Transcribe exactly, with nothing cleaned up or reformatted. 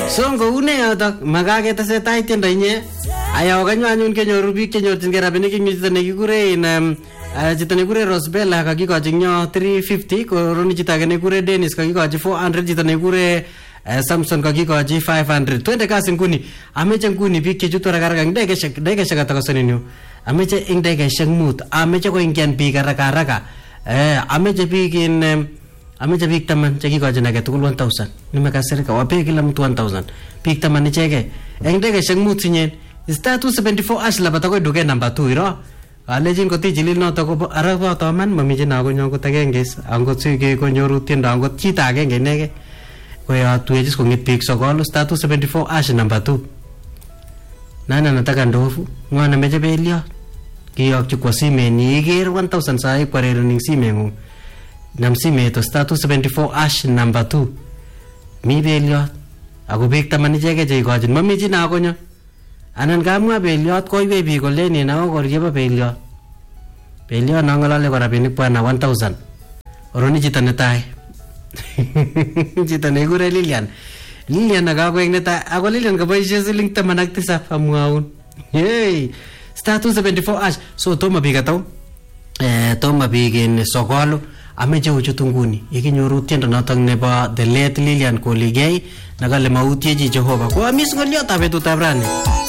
Songo une yotok makaketesetai tiendo inye. Ayaw kanyo anyun kenyoru biik chenyorchingei rabinik ing chito nekikure in chito nekikure Rosbella kakikochi nyo three fifty, koroni chito age nekikure Dennis kakikochi four hundred, chito nekikure Samson kakikochi five hundred. Twende kasi nguni. Ameche nguni biik chechutu haraka ing dakikaishek dakikaishek ata kosonin. Ameche ing dakikaishek mut. Ameche koingian biik haraka haraka. Eh ameche biik in ameche biik taman chekikochin age tugul one thousand. Nimekasirika wape kila mtu one thousand. Biik taman icheke. Eng dakikaishek mut sinyen. Star two seventy-four ash labat akoi duket number two iro. Alejin ko tichilil noto ko araba taman mamije na ko nyon ko tagengis angot sige ko nyoru tiendo angot chita agenge inege. Ko ya tuwejis ko ngit pick sokolo star two seventy-four ash number two. Nana nataka ndofu ngwana meje belio. Kiyok chukwa sime ni iger one thousand sai kwarero ning sime ngu. Nam sime to star two seventy-four ash number two. Mi belio. Ako big taman icheke je ikojin mamije na ko nyon. Anan kamwa beliot koiwe biik koleni na kokorjeba beliot. Beliot nangolole ko rabinik bwana one thousand. Oroni chito netai. Chito nekikure Lilian. Lilian nakakoek netai. Ako Lilian kaboishe siling taman ak tisap amwaun. Hey, star two seventy-four ash. So toma biik ataw. Eh toma biik in sokolo. Ameche uchutu nguni. Yekinyoru tiendo notok nebo The Late Lilian Koligei nakale mautiechi Jehova. Ko amis ngoliot ab betutab rani.